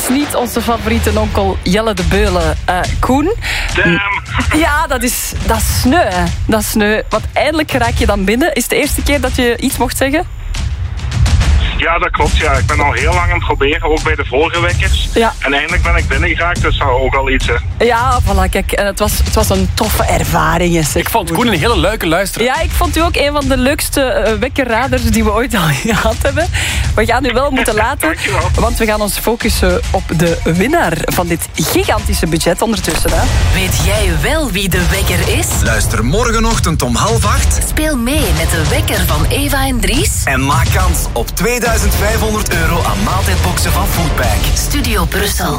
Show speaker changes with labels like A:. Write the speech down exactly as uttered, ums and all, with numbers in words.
A: is niet onze favoriete onkel Jelle de Beulen. Uh, Koen?
B: Damn.
A: Ja, dat is, dat is sneu, hè. Dat is sneu. Want eindelijk raak je dan binnen. Is het de eerste keer dat je iets mocht zeggen?
B: Ja, dat klopt. Ja. Ik ben al heel lang aan het proberen, ook bij de vorige wekkers.
A: Ja.
B: En eindelijk ben ik binnengeraakt, dus dat is ook al iets. Hè.
A: Ja, voilà, kijk. En het, was, het was een toffe ervaring. Zeg.
C: Ik vond Koen een hele leuke luisteraar.
A: Ja, ik vond u ook een van de leukste uh, wekkerraders die we ooit al gehad hebben. We gaan u wel moeten laten, want we gaan ons focussen op de winnaar van dit gigantische budget ondertussen. Hè.
D: Weet jij wel wie de wekker is?
E: Luister morgenochtend om half acht.
D: Speel mee met de wekker van Eva en Dries.
E: En maak kans op tweeduizend vijfhonderd euro aan maaltijdboxen van Foodpack.
D: Studio Brussel.